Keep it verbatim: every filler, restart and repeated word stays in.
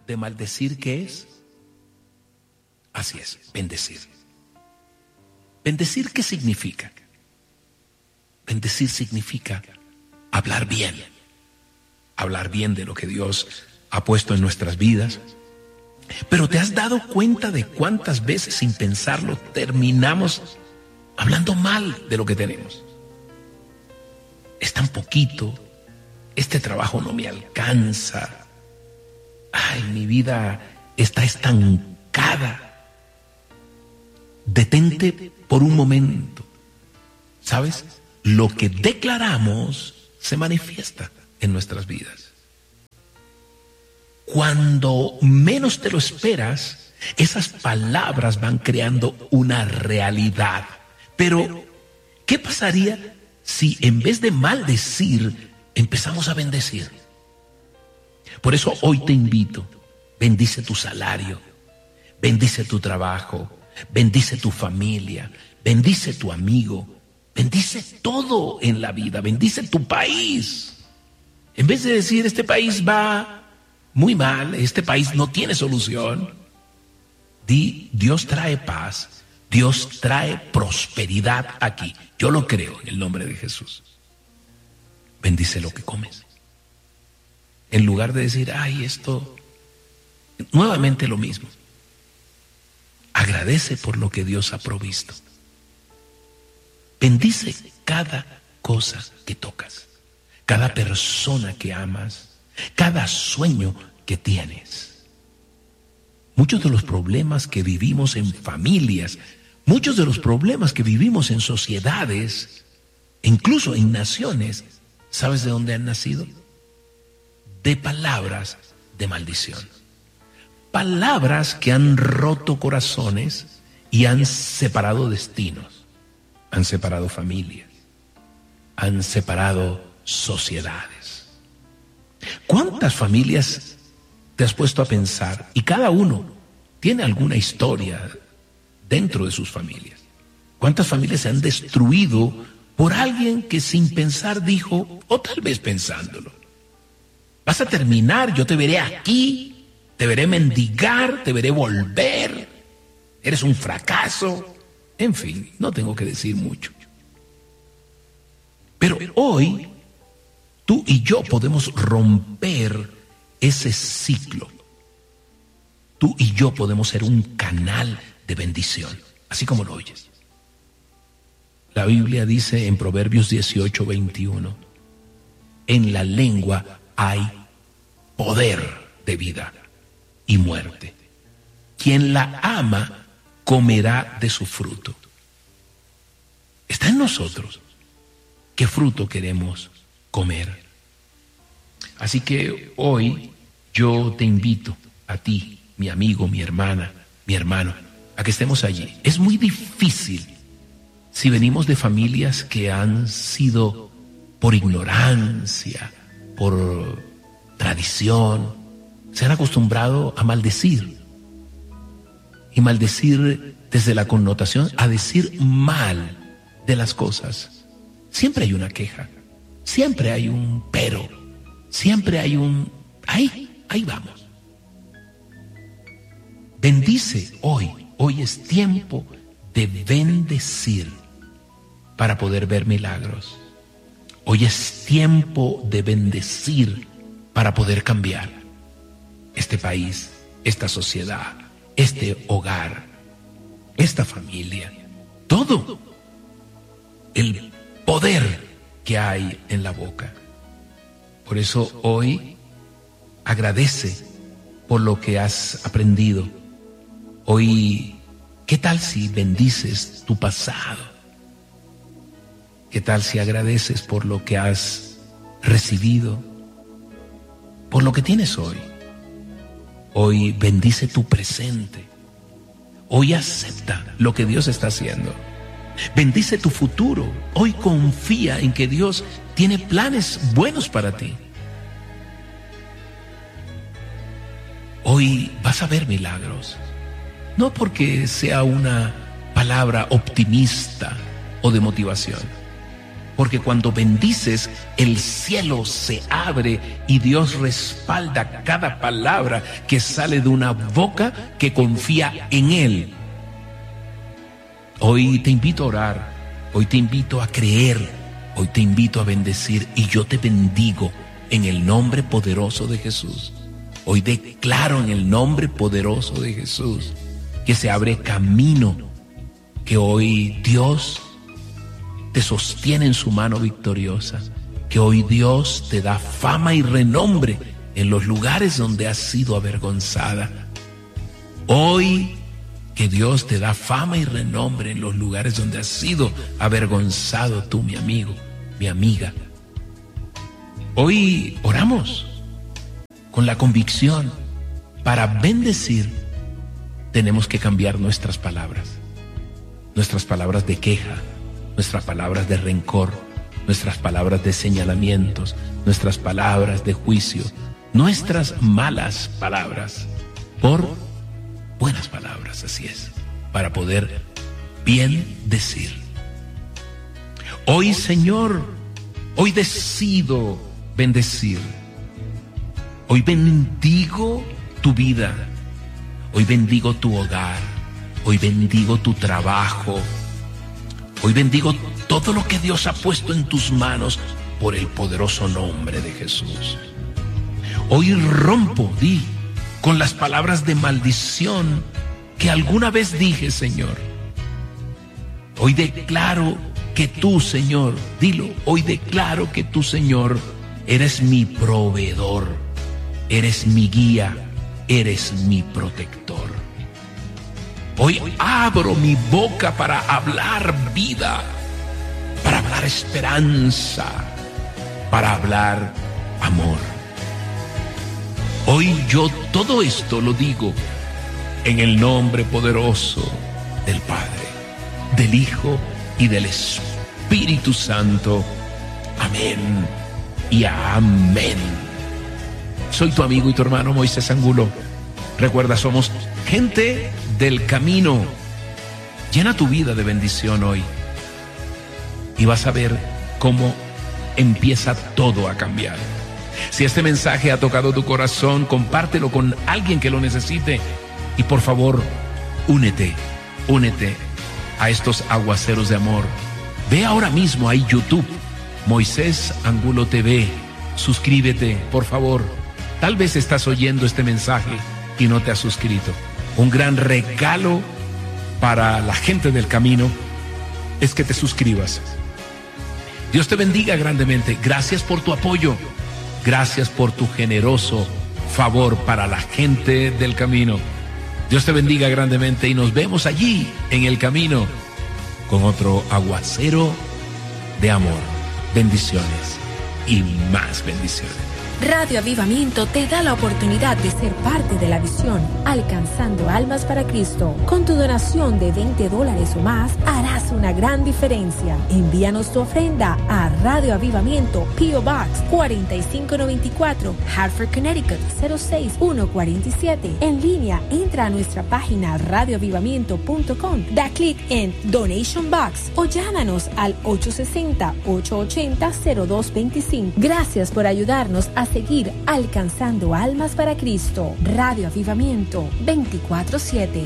de maldecir, ¿qué es? Así es, bendecir. ¿Bendecir qué significa? Bendecir significa hablar bien. Hablar bien de lo que Dios ha puesto en nuestras vidas. Pero ¿te has dado cuenta de cuántas veces sin pensarlo terminamos hablando mal de lo que tenemos? Es tan poquito, este trabajo no me alcanza, ay, mi vida está estancada. Detente por un momento. ¿Sabes? Lo que declaramos se manifiesta en nuestras vidas. Cuando menos te lo esperas, esas palabras van creando una realidad. Pero, ¿qué pasaría si en vez de maldecir, empezamos a bendecir? Por eso hoy te invito, bendice tu salario, bendice tu trabajo, bendice tu familia, bendice tu amigo, bendice todo en la vida, bendice tu país. En vez de decir, este país va muy mal, este país no tiene solución, di, Dios trae paz, Dios trae prosperidad aquí. Yo lo creo en el nombre de Jesús. Bendice lo que comes. En lugar de decir, ay, esto, nuevamente lo mismo. Agradece por lo que Dios ha provisto. Bendice cada cosa que tocas, cada persona que amas, cada sueño que tienes. Muchos de los problemas que vivimos en familias, muchos de los problemas que vivimos en sociedades, incluso en naciones, ¿sabes de dónde han nacido? De palabras de maldición. Palabras que han roto corazones y han separado destinos, han separado familias, han separado sociedades. ¿Cuántas familias te has puesto a pensar? Y cada uno tiene alguna historia dentro de sus familias. ¿Cuántas familias se han destruido por alguien que sin pensar dijo, o tal vez pensándolo, vas a terminar, yo te veré aquí, te veré mendigar, te veré volver, eres un fracaso? En fin, no tengo que decir mucho. Pero hoy, tú y yo podemos romper ese ciclo. Tú y yo podemos ser un canal de bendición, así como lo oyes. La Biblia dice en Proverbios dieciocho, veintiuno, en la lengua hay poder de vida y muerte. Quien la ama comerá de su fruto. Está en nosotros. ¿Qué fruto queremos comer? Así que hoy yo te invito a ti, mi amigo, mi hermana, mi hermano, a que estemos allí. Es muy difícil si venimos de familias que han sido por ignorancia, por tradición, se han acostumbrado a maldecir. Y maldecir desde la connotación a decir mal de las cosas. Siempre hay una queja, siempre hay un pero, siempre hay un ahí, ahí vamos. Bendice hoy, hoy es tiempo de bendecir para poder ver milagros. Hoy es tiempo de bendecir para poder cambiar este país, esta sociedad, este hogar, esta familia, todo el poder que hay en la boca. Por eso hoy agradece por lo que has aprendido. Hoy, ¿qué tal si bendices tu pasado? ¿Qué tal si agradeces por lo que has recibido? Por lo que tienes hoy. Hoy bendice tu presente. Hoy acepta lo que Dios está haciendo. Bendice tu futuro. Hoy confía en que Dios tiene planes buenos para ti. Hoy vas a ver milagros. No porque sea una palabra optimista o de motivación, porque cuando bendices, el cielo se abre y Dios respalda cada palabra que sale de una boca que confía en Él. Hoy te invito a orar, hoy te invito a creer, hoy te invito a bendecir y yo te bendigo en el nombre poderoso de Jesús. Hoy declaro en el nombre poderoso de Jesús que se abre camino, que hoy Dios te sostiene en su mano victoriosa, que hoy Dios te da fama y renombre en los lugares donde has sido avergonzada. Hoy que Dios te da fama y renombre en los lugares donde has sido avergonzado tú, mi amigo, mi amiga. Hoy oramos con la convicción, para bendecir tenemos que cambiar nuestras palabras, nuestras palabras de queja, nuestras palabras de rencor, nuestras palabras de señalamientos, nuestras palabras de juicio, nuestras malas palabras, por buenas palabras, así es, para poder bien decir. Hoy, Señor, hoy decido bendecir. Hoy bendigo tu vida, hoy bendigo tu hogar, hoy bendigo tu trabajo, hoy bendigo todo lo que Dios ha puesto en tus manos por el poderoso nombre de Jesús. Hoy rompo, di, con las palabras de maldición que alguna vez dije, Señor. Hoy declaro que tú, Señor, dilo, hoy declaro que tú, Señor, eres mi proveedor. Eres mi guía, eres mi protector. Hoy abro mi boca para hablar vida, para hablar esperanza, para hablar amor. Hoy yo todo esto lo digo en el nombre poderoso del Padre, del Hijo y del Espíritu Santo. Amén y amén. Soy tu amigo y tu hermano Moisés Angulo. Recuerda, somos gente del camino. Llena tu vida de bendición hoy y vas a ver cómo empieza todo a cambiar. Si este mensaje ha tocado tu corazón, compártelo con alguien que lo necesite y por favor, únete, únete a estos aguaceros de amor. Ve ahora mismo a YouTube, Moisés Angulo T V. Suscríbete, por favor. Tal vez estás oyendo este mensaje y no te has suscrito. Un gran regalo para la gente del camino es que te suscribas. Dios te bendiga grandemente. Gracias por tu apoyo. Gracias por tu generoso favor para la gente del camino. Dios te bendiga grandemente y nos vemos allí en el camino con otro aguacero de amor. Bendiciones y más bendiciones. Radio Avivamiento te da la oportunidad de ser parte de la visión Alcanzando Almas para Cristo. Con tu donación de veinte dólares o más, harás una gran diferencia. Envíanos tu ofrenda a Radio Avivamiento, P O Box cuatro cinco nueve cuatro, Hartford, Connecticut cero seis uno cuatro siete. En línea, entra a nuestra página radio avivamiento punto com, da clic en Donation Box o llámanos al ocho seis cero, ocho ocho cero, cero dos dos cinco. Gracias por ayudarnos a seguir alcanzando almas para Cristo. Radio Avivamiento veinticuatro siete.